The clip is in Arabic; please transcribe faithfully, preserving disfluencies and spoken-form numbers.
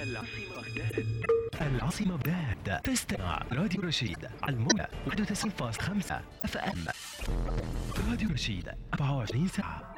العاصمة بغداد. العاصمة بغداد. تستمع راديو رشيد على الموجة واحد وتسعين فاصلة خمسة اف ام. راديو رشيد أربعة وعشرين ساعة.